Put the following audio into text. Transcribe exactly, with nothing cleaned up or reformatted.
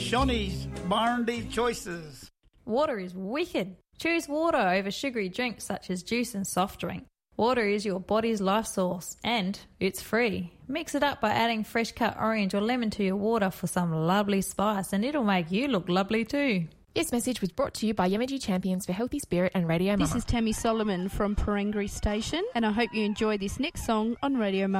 Shawnee's Barndy Choices. Water is wicked. Choose water over sugary drinks such as juice and soft drink. Water is your body's life source and it's free. Mix it up by adding fresh cut orange or lemon to your water for some lovely spice and it'll make you look lovely too. This message was brought to you by Yamaji Champions for Healthy Spirit and Radio Mama. This is Tammy Solomon from Perangri Station and I hope you enjoy this next song on Radio Mama.